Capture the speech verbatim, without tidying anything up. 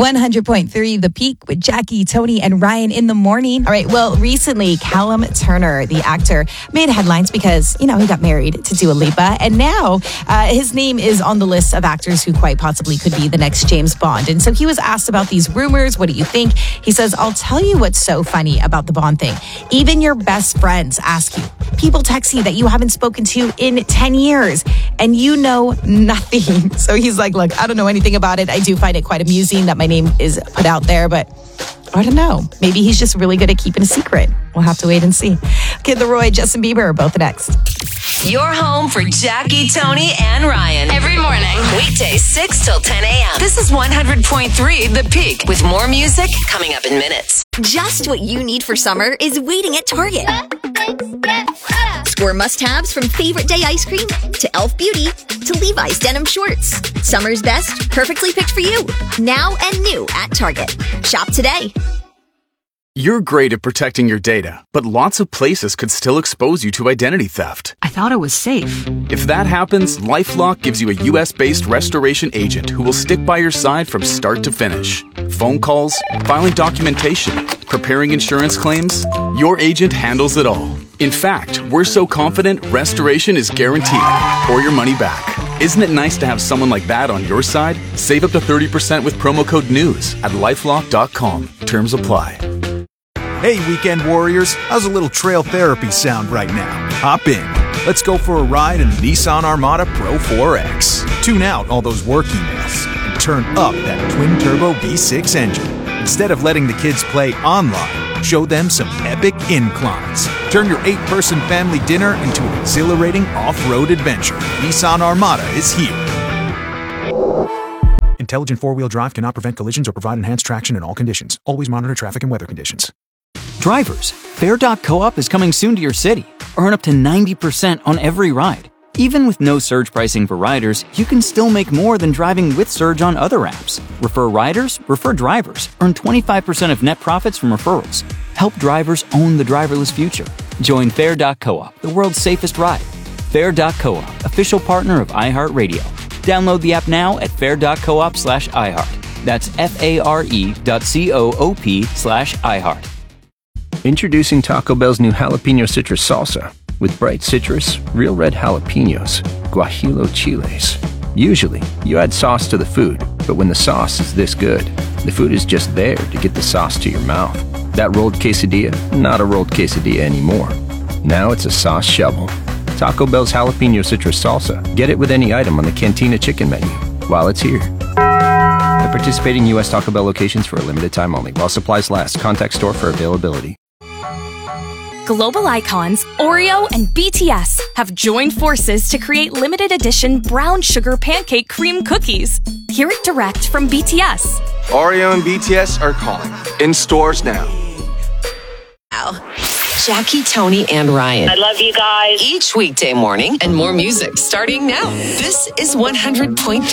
one hundred point three The Peak with Jackie, Tony, and Ryan in the morning. All right, well, recently, Callum Turner, the actor, made headlines because, you know, he got married to Dua Lipa. And now uh, his name is on the list of actors who quite possibly could be the next James Bond. And so he was asked about these rumors. What do you think? He says, I'll tell you what's so funny about the Bond thing. Even your best friends ask you. People text you that you haven't spoken to in ten years and you know nothing. So he's like, look, I don't know anything about it. I do find it quite amusing that my name is put out there, but I don't know. Maybe he's just really good at keeping a secret. We'll have to wait and see. Kid Laroi, Justin Bieber, both next. You're home for Jackie, Tony, and Ryan. Every morning. Weekdays six till ten a.m. This is one hundred point three The Peak with more music coming up in minutes. Just what you need for summer is waiting at Target. Score must-haves from favorite day ice cream to e l f Beauty to Levi's denim shorts. Summer's best, perfectly picked for you. Now and new at Target. Shop today. You're great at protecting your data, but lots of places could still expose you to identity theft. I thought it was safe. If that happens, LifeLock gives you a U S-based restoration agent who will stick by your side from start to finish. Phone calls, filing documentation, preparing insurance claims, your agent handles it all. In fact, we're so confident restoration is guaranteed or your money back. Isn't it nice to have someone like that on your side? Save up to thirty percent with promo code NEWS at lifelock dot com. Terms apply. Hey, weekend warriors, how's a little trail therapy sound right now? Hop in. Let's go for a ride in the Nissan Armada Pro four X. Tune out all those work emails and turn up that twin-turbo V six engine. Instead of letting the kids play online, show them some epic inclines. Turn your eight-person family dinner into an exhilarating off-road adventure. Nissan Armada is here. Intelligent four-wheel drive cannot prevent collisions or provide enhanced traction in all conditions. Always monitor traffic and weather conditions. Drivers, Fair dot co-op is coming soon to your city. Earn up to ninety percent on every ride. Even with no surge pricing for riders, you can still make more than driving with Surge on other apps. Refer riders, refer drivers. Earn twenty-five percent of net profits from referrals. Help drivers own the driverless future. Join Fair dot co-op, the world's safest ride. Fair dot co-op, official partner of iHeartRadio. Download the app now at fair dot coop slash iHeart. That's F-A-R-E dot C-O-O-P slash iHeart. Introducing Taco Bell's new jalapeno citrus salsa with bright citrus, real red jalapenos, guajillo chiles. Usually, you add sauce to the food, but when the sauce is this good, the food is just there to get the sauce to your mouth. That rolled quesadilla, not a rolled quesadilla anymore. Now it's a sauce shovel. Taco Bell's jalapeno citrus salsa. Get it with any item on the Cantina chicken menu while it's here. At participating U S Taco Bell locations for a limited time only. While supplies last, contact store for availability. Global icons Oreo and B T S have joined forces to create limited edition brown sugar pancake cream cookies. Hear it direct from B T S. Oreo and B T S are calling. In stores now. Jackie, Tony, and Ryan. I love you guys. Each weekday morning and more music starting now. This is one hundred point three